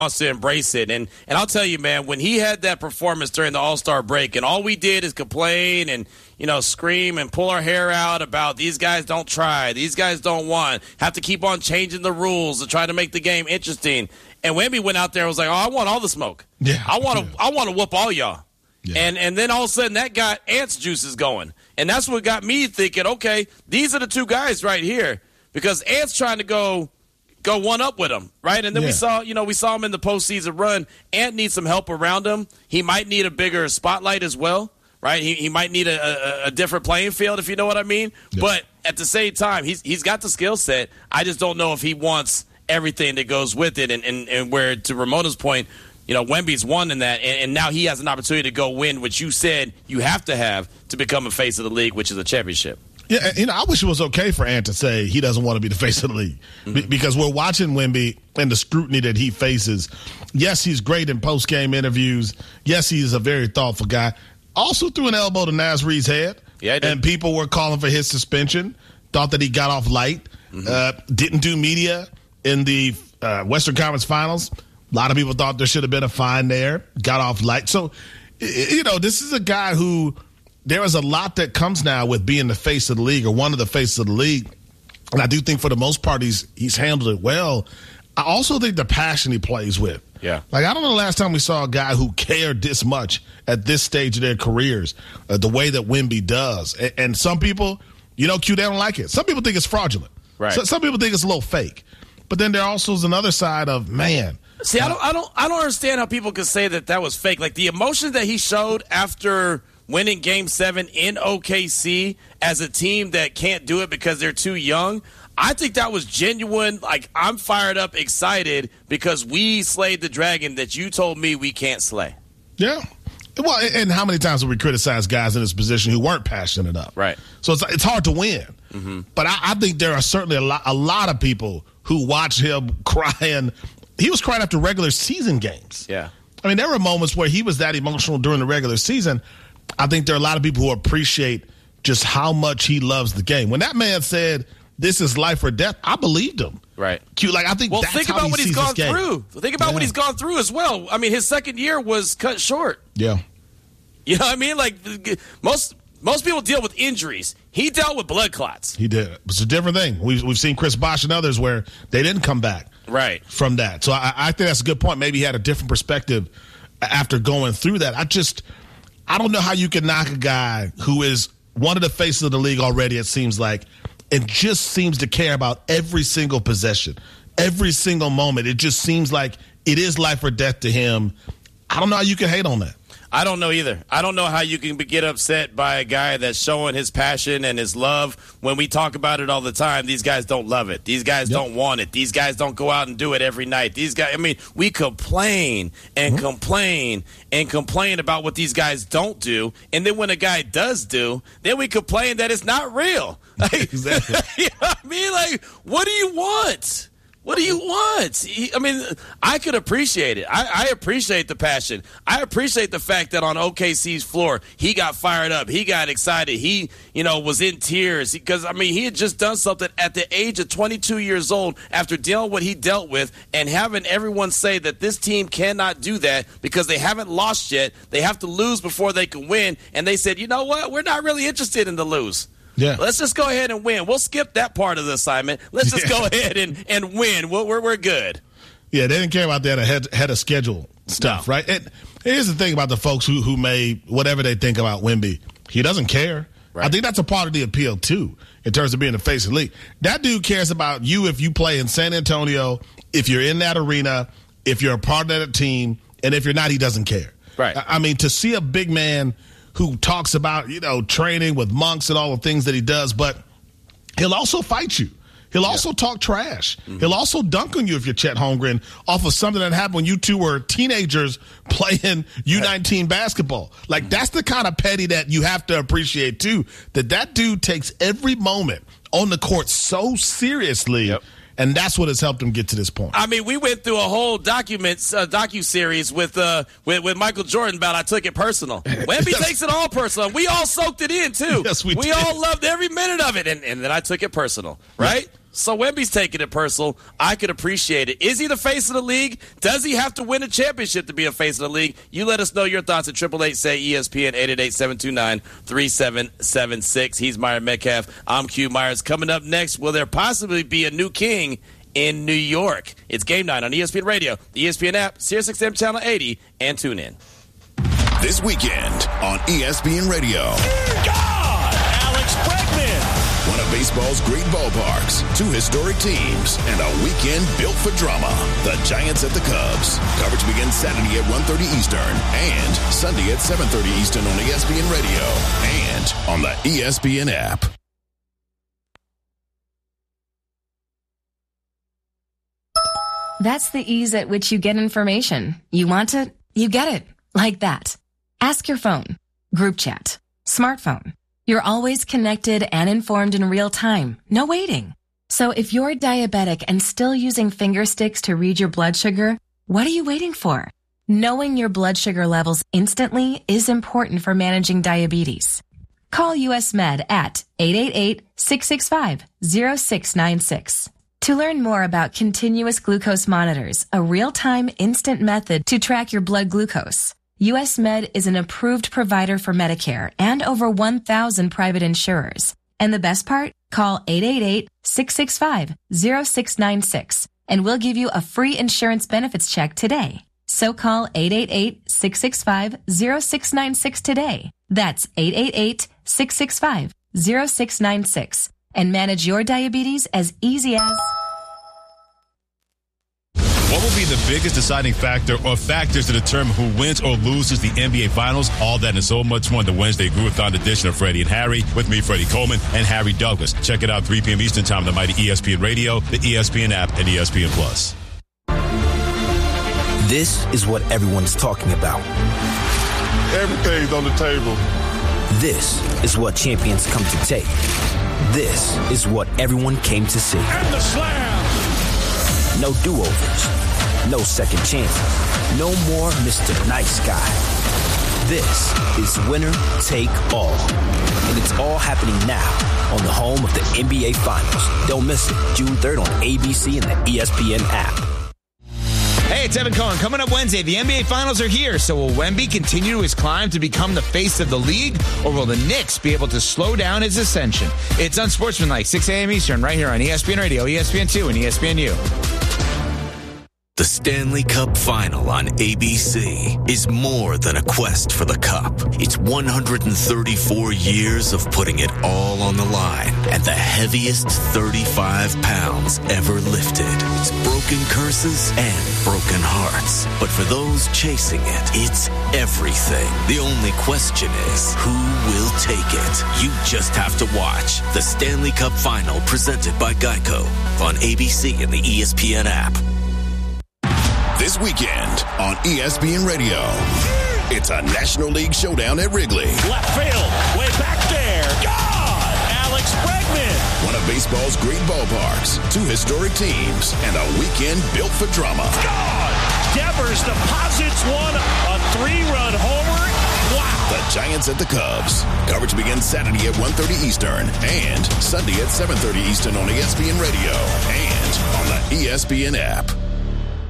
wants to embrace it. And I'll tell you, man, when he had that performance during the All-Star break and all we did is complain and, scream and pull our hair out about these guys don't try, these guys don't want, have to keep on changing the rules to try to make the game interesting. And Wemby went out there and was like, oh, I want all the smoke. Yeah. I want to whoop all y'all. Yeah. And then all of a sudden that got Ant's juices going. And that's what got me thinking, okay, these are the two guys right here. Because Ant's trying to go one up with him, right? And then we saw him in the postseason run. Ant needs some help around him. He might need a bigger spotlight as well, right? He might need a different playing field, if you know what I mean. Yeah. But at the same time, he's got the skill set. I just don't know if he wants everything that goes with it. And where, to Ramona's point, Wemby's won in that, and now he has an opportunity to go win, which you said you have to become a face of the league, which is a championship. Yeah, I wish it was okay for Ant to say he doesn't want to be the face of the league because we're watching Wemby and the scrutiny that he faces. Yes, he's great in post-game interviews. Yes, he's a very thoughtful guy. Also threw an elbow to Naz Reid's head, and people were calling for his suspension, thought that he got off light, didn't do media in the Western Conference Finals. A lot of people thought there should have been a fine there, got off light. So, this is a guy who – there is a lot that comes now with being the face of the league or one of the faces of the league. And I do think for the most part he's handled it well. I also think the passion he plays with. Yeah. Like, I don't know the last time we saw a guy who cared this much at this stage of their careers, the way that Wemby does. And some people, Q, they don't like it. Some people think it's fraudulent. Right. So some people think it's a little fake. But then there also is another side of, man. See, I don't understand how people could say that was fake. Like, the emotion that he showed after winning Game 7 in OKC as a team that can't do it because they're too young, I think that was genuine. Like, I'm fired up, excited because we slayed the dragon that you told me we can't slay. Yeah. Well, and how many times have we criticized guys in this position who weren't passionate enough? Right. So it's hard to win. Mm-hmm. But I think there are certainly a lot of people who watch him crying. He was crying after regular season games. Yeah. I mean, there were moments where he was that emotional during the regular season. I think there are a lot of people who appreciate just how much he loves the game. When that man said, this is life or death, I believed him. Right. Like, I think that's think how about he what he's sees gone this game. through. Think about what he's gone through as well. I mean, his second year was cut short. Yeah. You know what I mean? Like, most people deal with injuries. He dealt with blood clots. He did. It's a different thing. We've seen Chris Bosh and others where they didn't come back from that. So I think that's a good point. Maybe he had a different perspective after going through that. I don't know how you can knock a guy who is one of the faces of the league already, it seems like, and just seems to care about every single possession, every single moment. It just seems like it is life or death to him. I don't know how you can hate on that. I don't know either. I don't know how you can get upset by a guy that's showing his passion and his love when we talk about it all the time. These guys don't love it. These guys don't want it. These guys don't go out and do it every night. These guys, we complain and complain and complain about what these guys don't do. And then when a guy does do, then we complain that it's not real. Like, exactly. You know what I mean? Like, what do you want? What do you want? I could appreciate it. I appreciate the passion. I appreciate the fact that on OKC's floor, he got fired up. He got excited. He, was in tears because, he had just done something at the age of 22 years old after dealing with what he dealt with and having everyone say that this team cannot do that because they haven't lost yet. They have to lose before they can win. And they said, you know what? We're not really interested in the lose. Yeah. Let's just go ahead and win. We'll skip that part of the assignment. Let's just go ahead and win. We're good. Yeah, they didn't care about that ahead of schedule stuff, right? And here's the thing about the folks who may, whatever they think about Wemby, he doesn't care. Right. I think that's a part of the appeal, too, in terms of being the face of the league. That dude cares about you if you play in San Antonio, if you're in that arena, if you're a part of that team, and if you're not, he doesn't care. Right. To see a big man who talks about, training with monks and all the things that he does, but he'll also fight you. He'll also talk trash. Mm-hmm. He'll also dunk on you if you're Chet Holmgren off of something that happened when you two were teenagers playing U19 basketball. Like, that's the kind of petty that you have to appreciate, too, that dude takes every moment on the court so seriously. Yep. And that's what has helped him get to this point. We went through a whole docu-series with Michael Jordan about I took it personal. Wemby takes it all personal. We all soaked it in, too. Yes, we did. all loved every minute of it, and then I took it personal, right? So Wemby's taking it personal. I could appreciate it. Is he the face of the league? Does he have to win a championship to be a face of the league? You let us know your thoughts at 888-SAY-ESPN, 888-729-3776. He's Myron Metcalf. I'm Q Myers. Coming up next, will there possibly be a new king in New York? It's Game Night on ESPN Radio, the ESPN app, SiriusXM Channel 80, and tune in. This weekend on ESPN Radio. God! Alex Bregman! One of baseball's great ballparks, 2 historic teams, and a weekend built for drama. The Giants at the Cubs. Coverage begins Saturday at 1:30 Eastern and Sunday at 7:30 Eastern on ESPN Radio and on the ESPN app. That's the ease at which you get information. You want it, you get it. Like that. Ask your phone. Group chat. Smartphone. You're always connected and informed in real time. No waiting. So if you're diabetic and still using finger sticks to read your blood sugar, what are you waiting for? Knowing your blood sugar levels instantly is important for managing diabetes. Call US Med at 888-665-0696. To learn more about continuous glucose monitors, a real-time instant method to track your blood glucose, US Med is an approved provider for Medicare and over 1,000 private insurers. And the best part? Call 888-665-0696 and we'll give you a free insurance benefits check today. So call 888-665-0696 today. That's 888-665-0696 and manage your diabetes as easy as... What will be the biggest deciding factor or factors to determine who wins or loses the NBA Finals? All that and so much more in the Wednesday Groovathon edition of Freddie and Harry. With me, Freddie Coleman and Harry Douglas. Check it out 3 p.m. Eastern Time on the mighty ESPN Radio, the ESPN app, and ESPN Plus. This is what everyone is talking about. Everything's on the table. This is what champions come to take. This is what everyone came to see. And the slam! No do-overs. No second chances. No more Mr. Nice Guy. This is winner take all. And it's all happening now on the home of the NBA Finals. Don't miss it. June 3rd on ABC and the ESPN app. Hey, it's Evan Cohen. Coming up Wednesday, the NBA Finals are here. So will Wemby continue his climb to become the face of the league? Or will the Knicks be able to slow down his ascension? It's Unsportsmanlike, 6 a.m. Eastern, right here on ESPN Radio, ESPN2, and ESPNU. The Stanley Cup Final on ABC is more than a quest for the cup. It's 134 years of putting it all on the line and the heaviest 35 pounds ever lifted. It's broken curses and broken hearts. But for those chasing it, it's everything. The only question is, who will take it? You just have to watch the Stanley Cup Final presented by Geico on ABC and the ESPN app. This weekend on ESPN Radio, it's a National League showdown at Wrigley. Left field, way back there. God! Alex Bregman! One of baseball's great ballparks, 2 historic teams, and a weekend built for drama. God! Devers deposits one, a 3-run homer. Wow! The Giants at the Cubs. Coverage begins Saturday at 1:30 Eastern and Sunday at 7:30 Eastern on ESPN Radio and on the ESPN app.